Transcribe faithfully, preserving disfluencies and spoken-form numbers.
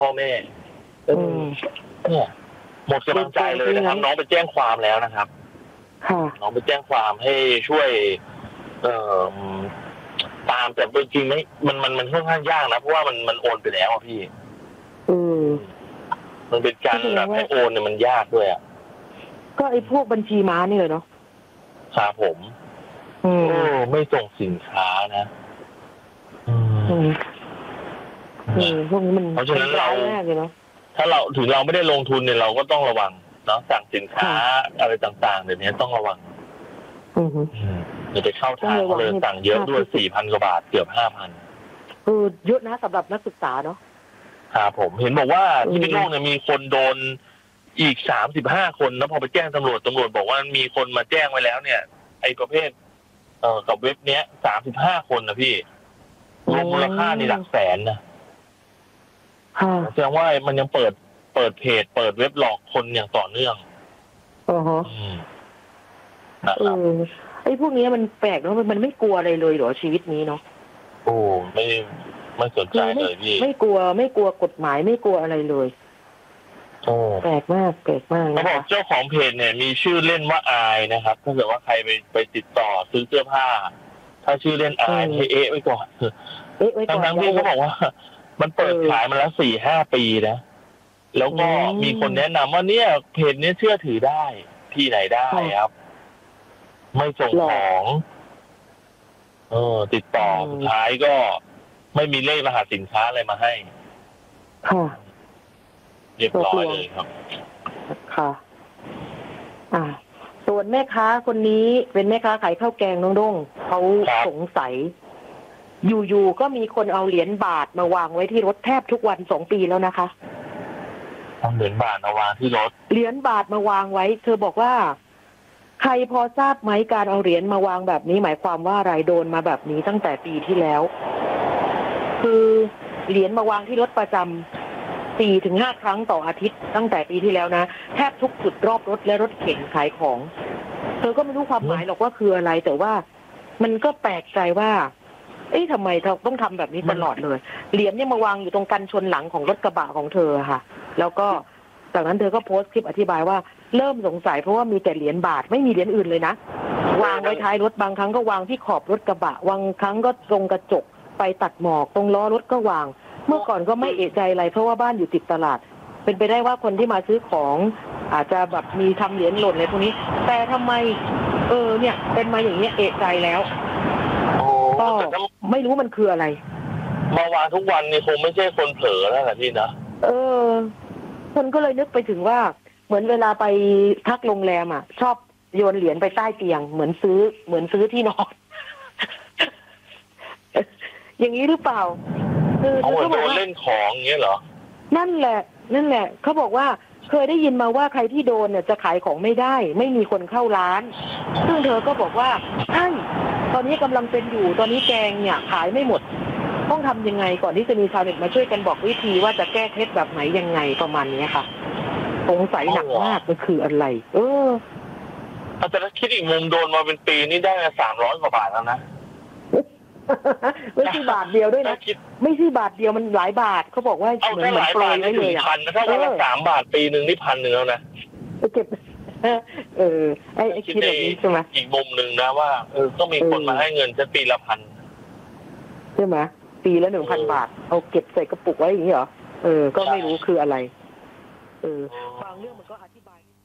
พ่อแม่เออเนี่ยหมดกำลังใจเลยนะครับน้องไปแจ้งความแล้วนะครับน้องไปแจ้งความให้ช่วย เอ่อตามแต่จริงๆไม่มันมันมันค่อนข้างยากนะเพราะว่ามันมันโอนไปแล้วพี่อืมมันเป็นการแบบให้โอนเนี่ยมันยากด้วยอ่ะก็ไอ้พวกบัญชีม้านี่เลยเนาะครับผมอืมไม่ส่งสินค้านะอืมอืมพวกนี้มันเพราะฉะนั้นเราเลยเนาะถ้าเราถึงเราไม่ได้ลงทุนเนี่ยเราก็ต้องระวังเนาะสั่งสินค้าอะไรต่างๆเดี๋ยวนี้ต้องระวังอืมเดี๋ยวไปเข้าทางเลยสั่งเยอะด้วยสี่พันกว่าบาทเกือบห้าพันเออเยอะนะสำหรับนักศึกษาเนาะครับผมเห็นบอกว่าที่พิษณุโลกเนี่ยมีคนโดนอีกสามสิบห้าคนแล้วพอไปแจ้งตำรวจตำรวจบอกว่ามีคนมาแจ้งไว้แล้วเนี่ยไอ้ประเภทเอ่อกับเว็บเนี้ยสามสิบห้าคนนะพี่รวมมูลค่านี่หลักแสนนะแสดงว่ามันยังเปิดเปิดเพจเปิดเว็บหลอกคนอย่างต่อเนื่องอ๋อฮะเออไอ้พวกนี้มันแปลกเนาะมันไม่กลัวอะไรเลยเหรอชีวิตนี้เนาะโอ้ไม่ไม่สนใจเลยพี่ไม่กลัวไม่กลัวกฎหมายไม่กลัวอะไรเลยโอ้แปลกมากแปลกมากเขาบอกเจ้าของเพจเนี่ยมีชื่อเล่นว่าอายนะครับถ้าเกิดว่าใครไปไปติดต่อซื้อเสื้อผ้าถ้าชื่อเล่นอายให้เอ๊ะไว้ก่อนเอ๊ะไว้ก่อนทั้งๆที่เขาบอกว่ามันเปิดขายมาแล้วสี่ห้าปีนะแล้วก็มีคนแนะนำว่าเนี่ยเพจนี้เชื่อถือได้ที่ไหนได้ครับไม่ส่งของเออติดต่อสุดท้ายก็ไม่มีเลขรหัสสินค้าอะไรมาให้ค่ะเรียบร้อยเลยครับค่ะอ่าส่วนแม่ค้าคนนี้เป็นแม่ค้าขายข้าวแกงน้องด้งเขาสงสัยอยู่ๆก็มีคนเอาเหรียญบาทมาวางไว้ที่รถแทบทุกวันสองปีแล้วนะคะเอาเหรียญบาทมาวางที่รถเหรียญบาทมาวางไว้เธอบอกว่าใครพอทราบไหมการเอาเหรียญมาวางแบบนี้หมายความว่าอะไรโดนมาแบบนี้ตั้งแต่ปีที่แล้วคือเหรียญมาวางที่รถประจำสี่ถึงห้าครั้งต่ออาทิตย์ตั้งแต่ปีที่แล้วนะแทบทุกจุดรอบรถและรถเข็นขายของเธอก็ไม่รู้ความหมายหรอกว่าคืออะไรแต่ว่ามันก็แปลกใจว่าเอ๊ะทำไมเธอต้องทำแบบนี้ตลอดเลยเหรียญเนี่ยมาวางอยู่ตรงกันชนหลังของรถกระบะของเธอค่ะแล้วก็จากนั้นเธอก็โพสต์คลิปอธิบายว่าเริ่มสงสัยเพราะว่ามีแต่เหรียญบาทไม่มีเหรียญอื่นเลยนะวางไว้ท้ายรถบางครั้งก็วางที่ขอบรถกระบะบางครั้งก็ตรงกระจกไปตัดหมอกตรงล้อรถก็วางเมื่อก่อนก็ไม่เอะใจอะไรเพราะว่าบ้านอยู่ติดตลาดเป็นไปได้ว่าคนที่มาซื้อของอาจจะแบบมีทำเหรียญหล่นอะไรพวกนี้แต่ทำไมเออเนี่ยเป็นมาอย่างนี้เอะใจแล้วก็ไม่รู้มันคืออะไรมาวางทุกวันนี่คงไม่ใช่คนเผลอแล้วนะพี่นะเออคนก็เลยนึกไปถึงว่าเหมือนเวลาไปพักโรงแรมอ่ะชอบโยนเหรียญไปใต้เตียงเหมือนซื้อเหมือนซื้อที่นอนอย่างนี้หรือเปล่าคือเขาบอกว่าเล่นของอย่างเงี้ยเหรอนั่นแหละนั่นแหละเขาบอกว่าเคยได้ยินมาว่าใครที่โดนเนี่ยจะขายของไม่ได้ไม่มีคนเข้าร้านซึ่งเธอก็บอกว่าใช่ตอนนี้กำลังเป็นอยู่ตอนนี้แกงเนี่ยขายไม่หมดต้องทำยังไงก่อนที่จะมีชาวเน็ตมาช่วยกันบอกวิธีว่าจะแก้เคล็ดแบบไหนยังไงประมาณนี้ค่ะสงสัยหนักมากมันคืออะไรเออแต่ถ้าคิดอีกมุมโดนมาเป็นปีนี่ได้สามร้อยกว่าบาทแล้วนะไม่ใช่บาทเดียวด้วยนะไม่ใช่บาทเดียวมันหลายบาทเขาบอกว่าเหมือนเหมือนโปรยไว้เลยอ่ะถ้าวันละสามบาทปีหนึ่งนี่พันหนึ่งแล้วนะเก็บเออไอ้ไอ้คิดแบบนี้ใช่ไหมอีกมุมหนึ่งนะว่าเออต้องมีคนมาให้เงินจะปีละพันใช่ไหมปีละหนึ่งพันบาทเอาเก็บใส่กระปุกไว้อย่างนี้เหรอเออก็ไม่รู้คืออะไรเออบางเรื่องมันก็อธิบาย